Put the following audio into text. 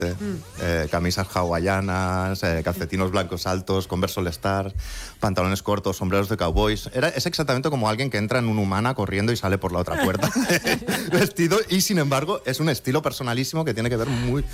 Camisas hawaianas, calcetinos blancos altos, Converse All Star, pantalones cortos, sombreros de cowboys. Es exactamente como alguien que entra en un Humana corriendo y sale por la otra puerta vestido, y sin embargo es un estilo personalísimo que tiene que ver muy